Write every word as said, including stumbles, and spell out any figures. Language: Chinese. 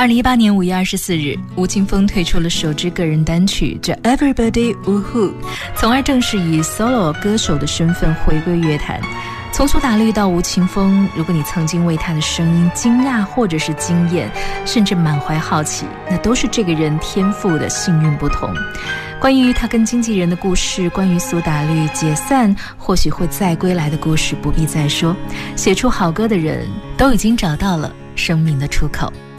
二零一八年五月二十四日，吴青峰推出了首支个人单曲《The Everybody Woohoo》，从而正式以 solo 歌手的身份回归乐坛。从苏打绿到吴青峰，如果你曾经为他的声音惊讶或者是惊艳，甚至满怀好奇，那都是这个人天赋的幸运不同。关于他跟经纪人的故事，关于苏打绿解散或许会再归来的故事，不必再说。写出好歌的人都已经找到了生命的出口。